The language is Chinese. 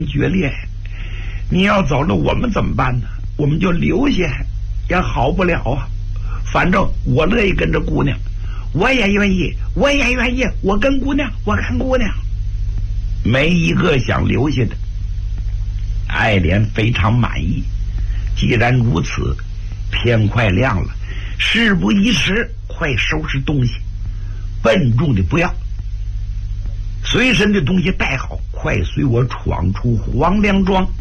决裂。你要走了，我们怎么办呢？我们就留下也好不了啊。反正我乐意跟着姑娘，我也愿意，我跟姑娘，我看姑娘，没一个想留下的。爱莲非常满意。既然如此，天快亮了，事不宜迟，快收拾东西，笨重的不要，随身的东西带好，快随我闯出黄粱庄。